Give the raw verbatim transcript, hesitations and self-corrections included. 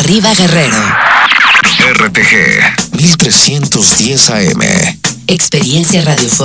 Arriba Guerrero. R T G mil trescientos diez A M. Experiencia radiofónica.